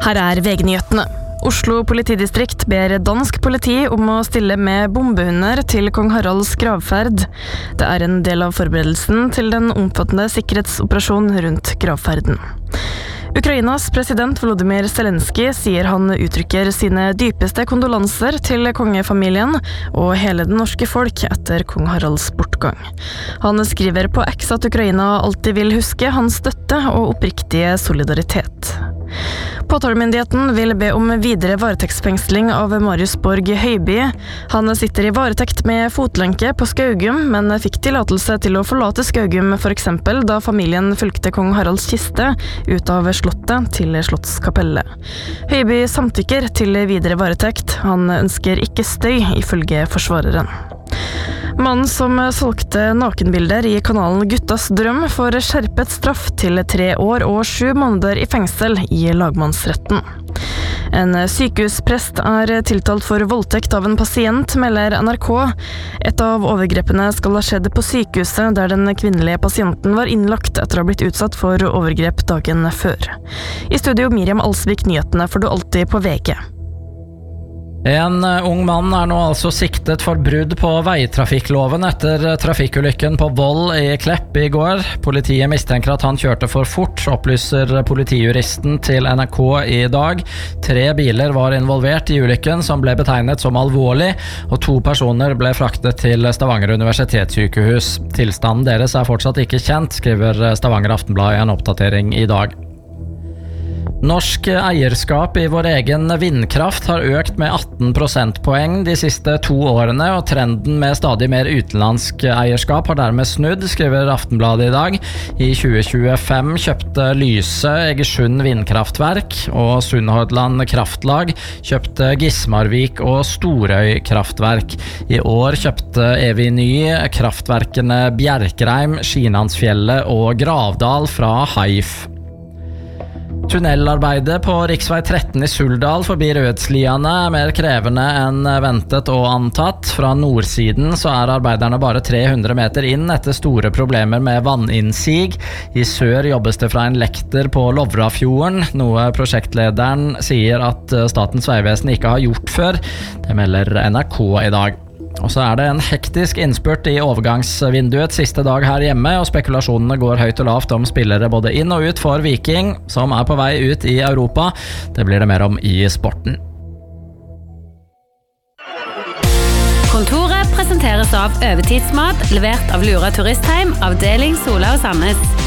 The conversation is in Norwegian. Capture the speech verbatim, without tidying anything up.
Her er V G-nyhetene. Oslo politidistrikt ber dansk politi om å stille med bombehunder til kong Haralds gravferd. Det er en del av forberedelsen til den omfattende sikkerhetsoperasjonen rundt gravferden. Ukrainas president Volodymyr Zelensky sier han uttrykker sine dypeste kondolanser til kongefamilien og hele det norske folk etter kong Haralds bortgang. Han skriver på X at Ukraina alltid vil huske hans støtte og oppriktige solidaritet. Påtalemyndigheten vil be om videre varetektsfengsling av Marius Borg Høiby. Han sitter i varetekt med fotlenke på Skaugum, men fikk tillatelse til å forlate Skaugum for eksempel da familien fulgte kong Haralds kiste ut av slottet til Slottskapellet. Høiby samtykker til videre varetekt. Han ønsker ikke støy, ifølge forsvareren. Mannen som solgte nakenbilder i kanalen Guttas drøm får skjerpet straff til tre år og sju måneder i fengsel i lagmannsretten. En sykehusprest er tiltalt for voldtekt av en pasient, melder N R K. Et av overgrepene skal ha skjedd på sykehuset der den kvinnelige pasienten var innlagt etter å ha blitt utsatt for overgrep dagen før. I studio Miriam Alsvik, nyhetene får du alltid på V G. En ung mann er nå altså siktet for brudd på veitrafikkloven etter trafikkulykken på Voll i Klepp i går. Politiet mistenker at han kjørte for fort, opplyser politijuristen til N R K i dag. Tre biler var involvert i ulykken som ble betegnet som alvorlig, og to personer ble fraktet til Stavanger universitetssykehus. Tilstanden deres er fortsatt ikke kjent, skriver Stavanger Aftenblad i en oppdatering i dag. Norsk eierskap i vår egen vindkraft har økt med atten prosentpoeng de siste to årene, og trenden med stadig mer utenlandsk eierskap har dermed snudd, skriver Aftenbladet i dag. I tjue tjuefem kjøpte Lyse Egersund vindkraftverk, og Sunnhordland Kraftlag kjøpte Gismarvik og Storøy kraftverk. I år kjøpte Eviny kraftverkene Bjerkreim, Skinansfjellet og Gravdal fra Haif. Tunnelarbeidet på riksvei tretten i Suldal forbi Rødsliane er mer krevende enn ventet og antatt. Fra nordsiden så er arbeiderne bare tre hundre meter inn etter store problemer med vanninnsig. I sør jobbes det fra en lekter på Lovrafjorden, noe prosjektlederen sier at Statens vegvesen ikke har gjort før. Det melder N R K i dag. Og så er det en hektisk innspurt i overgangsvinduet siste dag her hjemme, og spekulasjonene går høyt og lavt om spillere både inn og ut for Viking, som er på vei ut i Europa. Det blir det mer om i sporten. Kontoret presenteres av Øvertidsmat, levert av Lura Turistheim, avdeling Sola og Sandnes.